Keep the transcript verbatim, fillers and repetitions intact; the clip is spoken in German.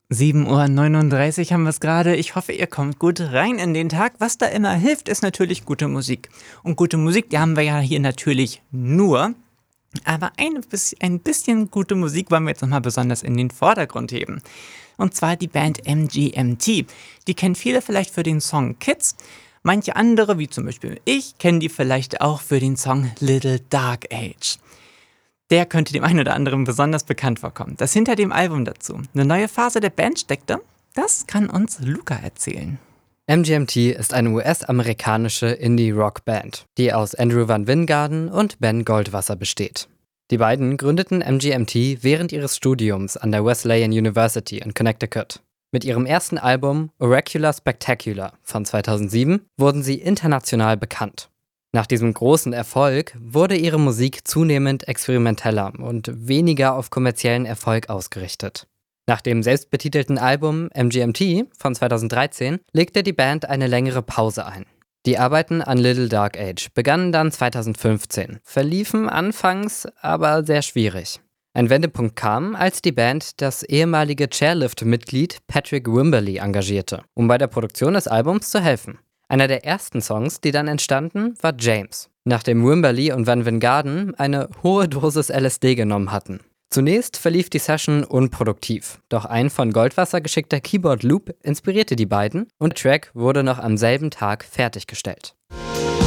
sieben Uhr neununddreißig haben wir es gerade. Ich hoffe, ihr kommt gut rein in den Tag. Was da immer hilft, ist natürlich gute Musik. Und gute Musik, die haben wir ja hier natürlich nur. Aber ein bisschen, ein bisschen gute Musik wollen wir jetzt nochmal besonders in den Vordergrund heben. Und zwar die Band M G M T. Die kennen viele vielleicht für den Song Kids. Manche andere, wie zum Beispiel ich, kennen die vielleicht auch für den Song Little Dark Age. Der könnte dem einen oder anderen besonders bekannt vorkommen. Das hinter dem Album dazu eine neue Phase der Band steckte, das kann uns Luca erzählen. M G M T ist eine U S-amerikanische Indie-Rock-Band, die aus Andrew Van Wijngaarden und Ben Goldwasser besteht. Die beiden gründeten M G M T während ihres Studiums an der Wesleyan University in Connecticut. Mit ihrem ersten Album Oracular Spectacular von zweitausendsieben wurden sie international bekannt. Nach diesem großen Erfolg wurde ihre Musik zunehmend experimenteller und weniger auf kommerziellen Erfolg ausgerichtet. Nach dem selbstbetitelten Album M G M T von zweitausenddreizehn legte die Band eine längere Pause ein. Die Arbeiten an Little Dark Age begannen dann zweitausendfünfzehn, verliefen anfangs aber sehr schwierig. Ein Wendepunkt kam, als die Band das ehemalige Chairlift-Mitglied Patrick Wimberly engagierte, um bei der Produktion des Albums zu helfen. Einer der ersten Songs, die dann entstanden, war James, nachdem Wimberly und Van Wijngaarden eine hohe Dosis L S D genommen hatten. Zunächst verlief die Session unproduktiv, doch ein von Goldwasser geschickter Keyboard-Loop inspirierte die beiden und der Track wurde noch am selben Tag fertiggestellt.